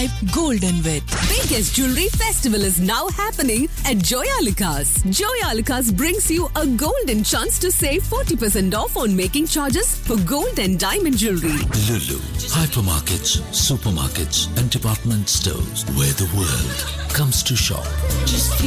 Vibe Golden with. Biggest jewelry festival is now happening at Joyalukas. Joyalukas brings you a golden chance to save 40% off on making charges for gold and diamond jewelry. Lulu, hypermarkets, supermarkets, and department stores where the world comes to shop.